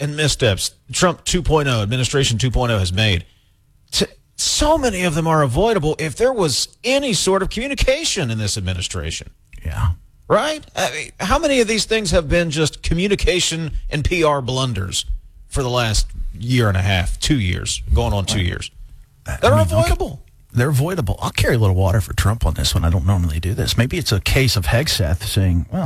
and missteps Trump 2.0, administration 2.0 has made, so many of them are avoidable if there was any sort of communication in this administration. Yeah. Right? I mean, how many of these things have been just communication and PR blunders for the last year and a half, 2 years, going on 2 years? They're avoidable. They're avoidable. I'll carry a little water for Trump on this one. I don't normally do this. Maybe it's a case of Hegseth saying, well,